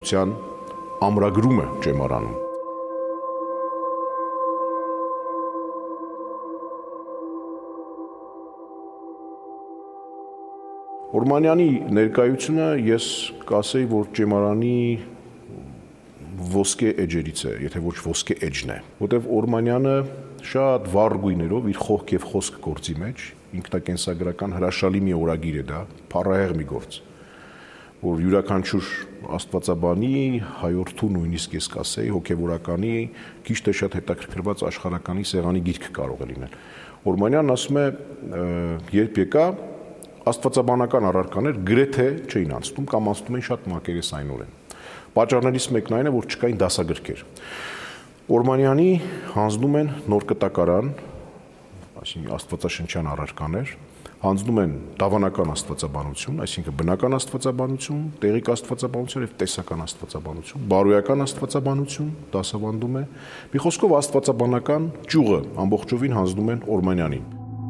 ազատության ամրագրումը ճեմարանում։ Օրմանյանի ներկայությունը ես կասեի, որ ճեմարանի ոսկե էջերից է, եթե ոչ ոսկե էջն է, որտեղ Օրմանյանը շատ վառ գույներով իր խոհք եւ խոսք գործի մեջ, ինքնակենսագրական հրաշալի մի օրագիր է դա, փառահեղ մի գործ, որ յուրաքանչյուր աստվածաբանի, հայորդու նույնիսկ ես կասեի, հոգեվորականի, քիչ թե շատ հետաքրքրված աշխարհականի սեղանի գիրք կարող է լինել։ Օրմանյանն ասում է, երբ եկա, աստվածաբանական առարկաներ գրեթե չէին անցնում կամ անցնում էին շատ մակերեսայնորեն։ Պատճառներից մեկն այն է, որ չկային դասագրքեր։ Օրմանյանի հանձնում են նոր կտակարան, այսինքն աստվածաշնչյան առարկաներ, հանձնում են դավանական աստվածաբանություն, այսինքն բնական աստվածաբանություն, տեղիկ աստվածաբանություն եւ տեսական աստվածաբանություն, բարոյական աստվածաբանություն դասավանդում է։ Մի խոսքով աստվածաբանական ճյուղը ամբողջովին հանձնում են Օրմանյանին։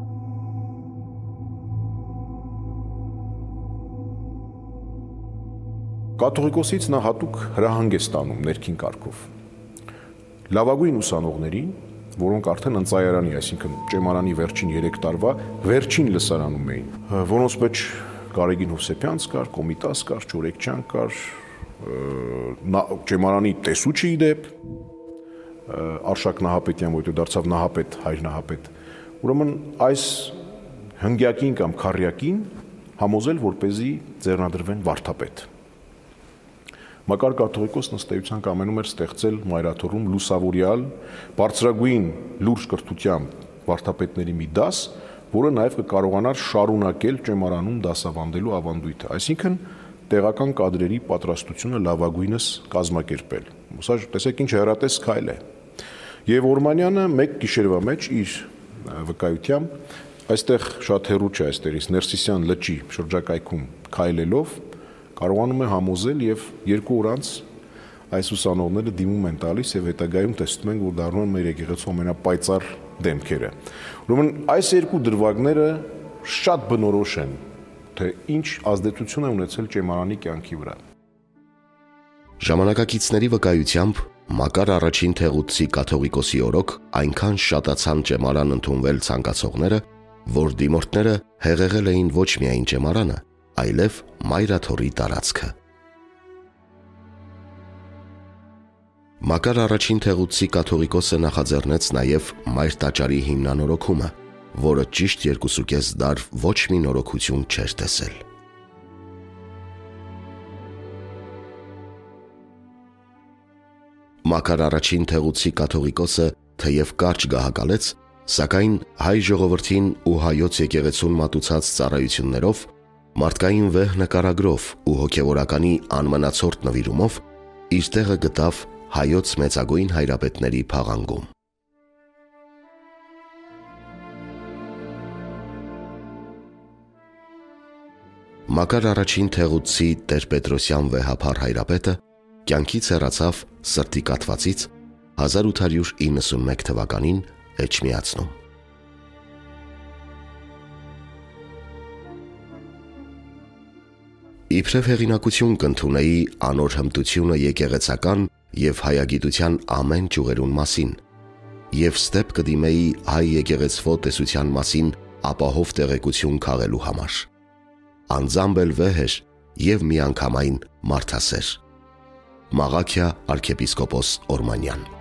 Կաթողիկոսից նա հատուկ հրահանգ է ստանում ներքին կարգով։ Լավագույն ուսանողներին, որոնք արդեն ընծայարանի, այսինքն ճեմարանի վերջին 3 տարվա վերջին լսարանում էին, որոնց մեջ Գարեգին Հովսեփյանց կար, Կոմիտաս կար, Չորեքչյան կար, ճեմարանի տեսուչի իդեպ, Արշակ Նահապետյան, որտեղ դարձավ Նահապետ, հայր Նահապետ։ Ուրեմն այս հնգյակին կամ քառյակին համոզել, որպեսզի ձեռնադրվեն վարդապետ։ Մակար կաթողիկոսն ըստ էության կամենում էր ստեղծել Մայրաթոռում լուսավորյալ, բարձրագույն լուրջ կրթությամբ վարդապետների մի դաս, որը նաև կկարողանար շարունակել ճեմարանում դասավանդելու ավանդույթը, այսինքն տեղական կադրերի պատրաստությունը լավագույնս կազմակերպել։ Սա տեսեք ինչ հեռատես քայլ է։ Եվ Օրմանյանը մեկ գիշերվա մեջ իր վկայությամբ այստեղ շատ հեռու չէ այստեղից Ներսիսյան լճի շրջակայքում քայլելով կարողանում է համոզել եւ 2 օր անց այս ուսանողները դիմում են տալիս եւ հետագայում տեսնում են, որ դառնում են մեր եկեղեցու ամենապայծառ դեմքերը։ Ուրեմն այս 2 դրվագները շատ բնորոշ են, թե ինչ ազդեցություն է ունեցել ճեմարանի կյանքի վրա։ Ժամանակակիցների վկայությամբ Մակար առաջին թեղուցի կաթողիկոսի օրոք այնքան շատացան ճեմարան ընդունվել ցանկացողները, որ դիմորդները հեղեղել էին ոչ միայն ճեմարանը, այլև Մայրաթոռի տարածքը։ Մակար առաջին թեղուցի կաթողիկոսը նախաձեռնեց նաև Մայր տաճարի հիմնանորոգումը, որը ճիշտ 2.5 դար ոչ մի նորոգություն չէր տեսել։ Մակար առաջին թեղուցի կաթողիկոսը թեև կարճ գահակալեց, սակայն հայ ժողովրդին ու հայոց եկեղեցուն մատուցած ծառայություններով, մարդկային վեհ նկարագրով ու հոգևորականի անմնացորդ նվիրումով իր տեղը գտավ հայոց մեծագույն հայրապետների փաղանգում։ Մակար առաջին թեղուցի Տեր-Պետրոսյան վեհափառ հայրապետը կյանքից հեռացավ սրտի կաթվածից 1891 թվականին Էջմիածնում։ Իբրև հեղինակություն կընդունեի անոր հմտությունը եկեղեցական և հայագիտության ամեն ճյուղերուն մասին, և ստեպ կդիմեի հայ եկեղեցվո տեսության մասին ապահով տեղեկություն քաղելու համար։ Անձամբ էլ վեհ էր և միանգամայն մարդասեր։ Մաղաքիա արքեպիսկոպոս Օրմանյան։